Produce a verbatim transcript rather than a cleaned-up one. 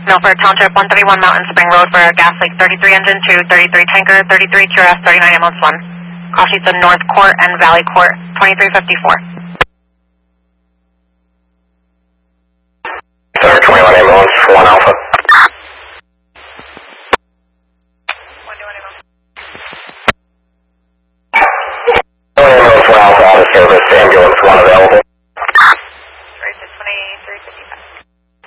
Milford Township, one thirty-one Mountain Spring Road for a gas leak, thirty-three engine two, thirty-three tanker, thirty-three Q R S, thirty-nine ambulance one. Call sheets of North Court and Valley Court, twenty-three fifty-four. Center twenty-one ambulance, one Alpha. one ambulance, one Alpha out of service, ambulance one available.